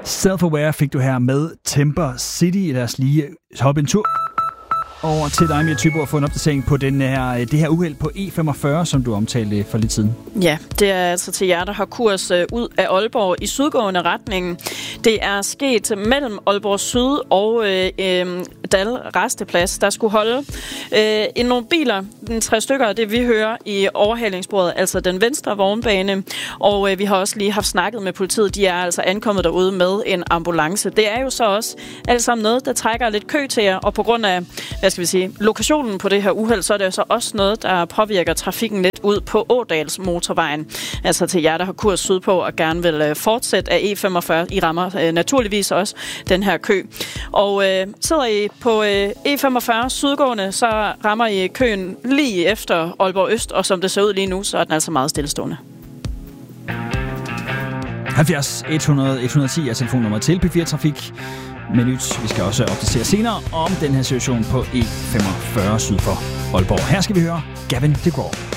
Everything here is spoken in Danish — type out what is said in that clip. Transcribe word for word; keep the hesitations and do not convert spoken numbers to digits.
Self-Aware fik du her med Timber City. Lad os lige hoppe en tur over til dig, Mia Thybo, og få en opdatering på den her, det her uheld på E femogfyrre, som du omtalte for lidt siden. Ja, det er altså til jer, der har kurs ud af Aalborg i sydgående retningen. Det er sket mellem Aalborg Syd og øh, øh, Dal Resteplads, der skulle holde øh, en nogle biler, en tre stykker af det, vi hører i overhalingsbordet, altså den venstre vognbane. Og øh, vi har også lige haft snakket med politiet. De er altså ankommet derude med en ambulance. Det er jo så også alt sammen noget, der trækker lidt kø til jer, og på grund af, hvad skal vi sige, lokationen på det her uheld, så er det så også noget, der påvirker trafikken lidt ud på Ådals motorvejen. Altså til jer, der har kurs sydpå og gerne vil fortsætte af E femogfyrre. I rammer øh, naturligvis også den her kø. Og øh, sidder I på øh, E femogfyrre sydgående, så rammer I køen lige efter Aalborg Øst, og som det ser ud lige nu, så er den altså meget stillestående. halvfjerds et hundrede et hundrede og ti er telefonnummeret til P fire Trafik med nyt. Vi skal også opdatere senere om den her situation på E femogfyrre syd for Aalborg. Her skal vi høre Gavin DeGraw.